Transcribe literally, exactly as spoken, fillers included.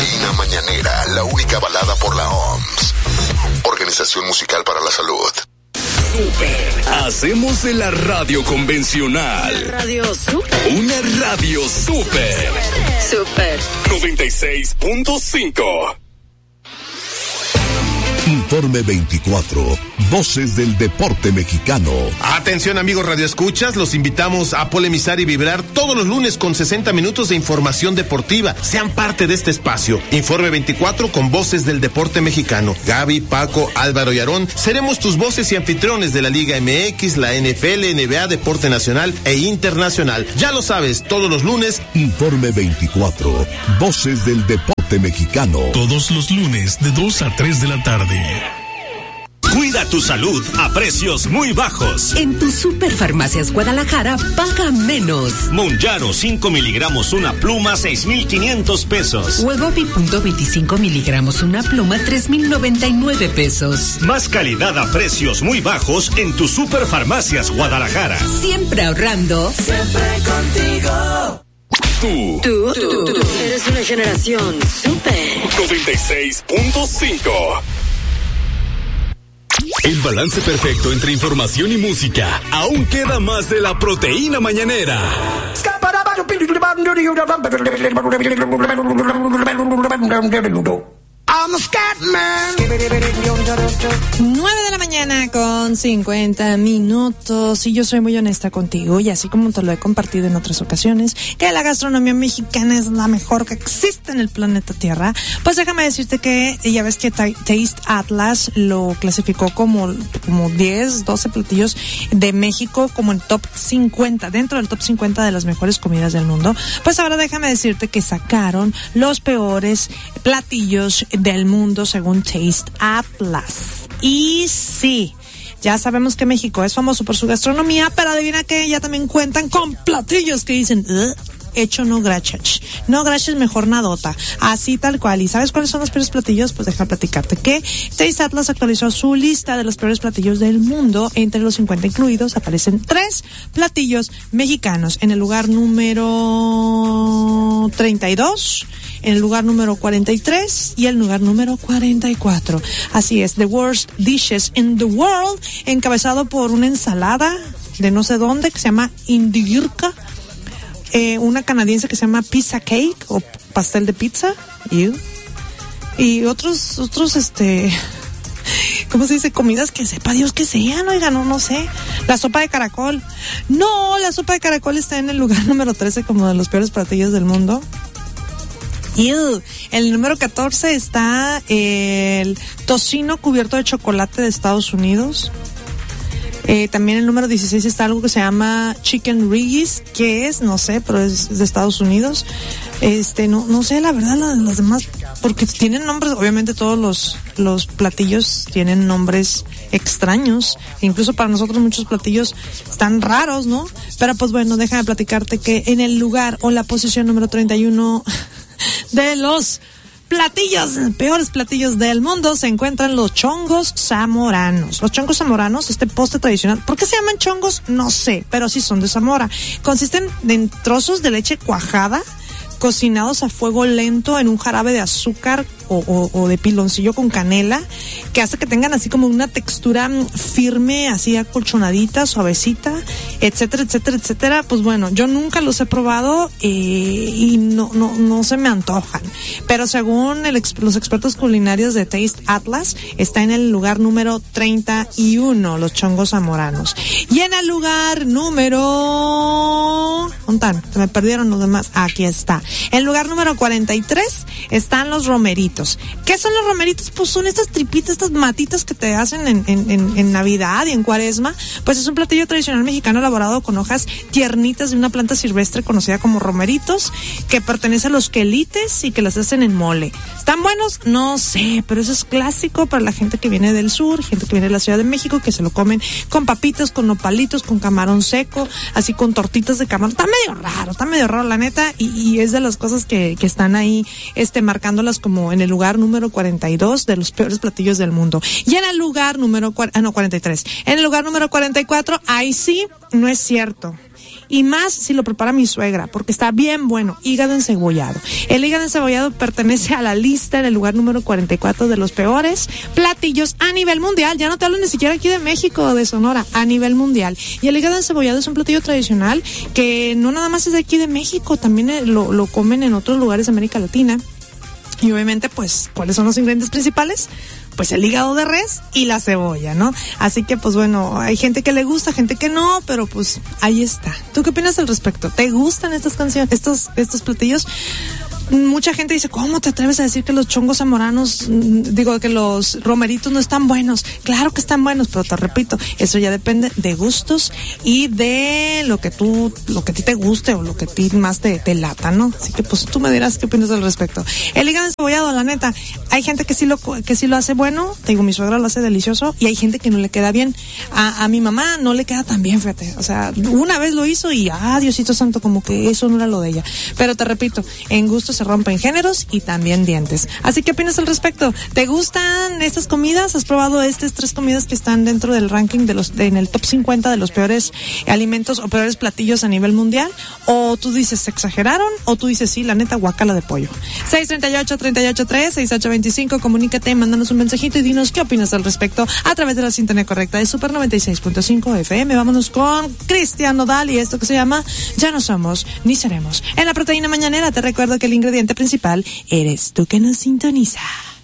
Proteína Mañanera, la única avalada por la O M S. Organización Musical para la Salud. Super. Hacemos de la radio convencional. Una radio super. Una radio super. Super. noventa y seis punto cinco. Informe veinticuatro, Voces del Deporte Mexicano. Atención amigos radioescuchas, los invitamos a polemizar y vibrar todos los lunes con sesenta minutos de información deportiva. Sean parte de este espacio. Informe veinticuatro con Voces del Deporte Mexicano. Gaby, Paco, Álvaro y Aarón seremos tus voces y anfitriones de la Liga M X, la N F L, N B A, Deporte Nacional e Internacional. Ya lo sabes, todos los lunes. Informe veinticuatro, Voces del Deporte Mexicano. Todos los lunes de dos a tres de la tarde. Cuida tu salud a precios muy bajos. En tu Superfarmacias Guadalajara paga menos. Monjaro cinco miligramos una pluma seis mil quinientos pesos. Huevopi punto veinticinco miligramos una pluma tres mil noventa y nueve pesos. Más calidad a precios muy bajos en tu Superfarmacias Guadalajara. Siempre ahorrando. Siempre contigo. Tú. Tú, tú, tú, tú eres una generación super. noventa y seis punto cinco. El balance perfecto entre información y música. Aún queda más de la proteína mañanera. nueve de la mañana con cincuenta minutos y yo soy muy honesta contigo y así como te lo he compartido en otras ocasiones que la gastronomía mexicana es la mejor que existe en el planeta Tierra, pues déjame decirte que ya ves que Taste Atlas lo clasificó como, como diez, doce platillos de México como en top cincuenta, dentro del top cincuenta de las mejores comidas del mundo. Pues ahora déjame decirte que sacaron los peores platillos del mundo según Taste Atlas. Y sí, ya sabemos que México es famoso por su gastronomía, pero adivina que ya también cuentan con platillos que dicen hecho no gracias, no gracias, mejor nadota, así tal cual. ¿Y sabes cuáles son los peores platillos? Pues deja platicarte que Taste Atlas actualizó su lista de los peores platillos del mundo. Entre los cincuenta incluidos aparecen tres platillos mexicanos. En el lugar número treinta y dos, en el lugar número cuarenta y tres y el lugar número cuarenta y cuatro. Así es, The Worst Dishes in the World, encabezado por una ensalada de no sé dónde que se llama indigirka, eh, una canadiense que se llama pizza cake o pastel de pizza, y, y otros, otros, este, ¿cómo se dice? Comidas que sepa Dios que sean, oiga, no, no sé. La sopa de caracol. No, la sopa de caracol está en el lugar número trece como de los peores platillos del mundo. Ew. El número catorce está el tocino cubierto de chocolate de Estados Unidos. Eh, también el número dieciséis está algo que se llama chicken riggies, que es, no sé, pero es de Estados Unidos. Este, no, no sé la verdad las, las demás, porque tienen nombres, obviamente todos los, los platillos tienen nombres extraños, incluso para nosotros muchos platillos están raros, ¿no? Pero pues bueno, déjame platicarte que en el lugar o la posición número treinta y uno de los platillos, peores platillos del mundo, se encuentran los chongos zamoranos. Los chongos zamoranos, este postre tradicional, ¿por qué se llaman chongos? No sé, pero sí son de Zamora. Consisten en trozos de leche cuajada, cocinados a fuego lento en un jarabe de azúcar o, o, o de piloncillo con canela, que hace que tengan así como una textura firme, así acolchonadita, suavecita, etcétera, etcétera, etcétera. Pues bueno, yo nunca los he probado eh, y no, no, no se me antojan. Pero según el, los expertos culinarios de Taste Atlas, está en el lugar número treinta y uno, los chongos zamoranos. Y en el lugar número... ¿Dónde están? Se me perdieron los demás. Aquí está. En el lugar número cuarenta y tres están los romeritos. ¿Qué son los romeritos? Pues son estas tripitas, estas matitas que te hacen en, en, en, en Navidad y en Cuaresma. Pues es un platillo tradicional mexicano elaborado con hojas tiernitas de una planta silvestre conocida como romeritos, que pertenece a los quelites y que las hacen en mole. ¿Están buenos? No sé, pero eso es clásico para la gente que viene del sur, gente que viene de la Ciudad de México, que se lo comen con papitas, con nopalitos, con camarón seco, así con tortitas de camarón. Está medio raro, está medio raro la neta, y, y es de las cosas que, que están ahí este, marcándolas como en el lugar número cuarenta y dos de los peores platillos del mundo. Y en el lugar número, ah, no, cuarenta y tres. En el lugar número cuarenta y cuatro, ahí sí, no es cierto. y más si lo prepara mi suegra, porque está bien bueno. Hígado encebollado. El hígado encebollado pertenece a la lista en el lugar número cuarenta y cuatro de los peores platillos a nivel mundial. Ya no te hablo ni siquiera aquí de México o de Sonora, a nivel mundial. Y el hígado encebollado es un platillo tradicional que no nada más es de aquí de México, también lo, lo comen en otros lugares de América Latina. Y obviamente, pues, ¿cuáles son los ingredientes principales? Pues el hígado de res y la cebolla, ¿no? Así que, pues bueno, hay gente que le gusta, gente que no, pero pues ahí está. ¿Tú qué opinas al respecto? ¿Te gustan estas canciones, estos, estos platillos? Mucha gente dice, ¿cómo te atreves a decir que los chongos zamoranos, digo, que los romeritos no están buenos? Claro que están buenos, pero te repito, eso ya depende de gustos y de lo que tú, lo que a ti te guste o lo que a ti más te, te lata, ¿no? Así que pues tú me dirás qué opinas al respecto. El hígado encebollado, la neta, hay gente que sí lo, que sí lo hace bueno, te digo, mi suegra lo hace delicioso, y hay gente que no le queda bien. A, a mi mamá no le queda tan bien, fíjate, o sea, una vez lo hizo y, ah, Diosito santo, como que eso no era lo de ella. Pero te repito, en gustos se rompen géneros y también dientes. Así que, ¿qué opinas al respecto? ¿Te gustan estas comidas? ¿Has probado estas tres comidas que están dentro del ranking de los, de, en el top cincuenta de los peores alimentos o peores platillos a nivel mundial? ¿O tú dices, se exageraron? ¿O tú dices, sí, la neta, guacala de pollo? seis tres ocho, tres ocho tres, seis ocho dos cinco, comunícate, mándanos un mensajito y dinos qué opinas al respecto a través de la sintonía correcta de Super noventa y seis punto cinco F M. Vámonos con Cristian Nodal y esto que se llama Ya no somos ni seremos. En la proteína mañanera te recuerdo que el ingrediente principal eres tú que nos sintoniza.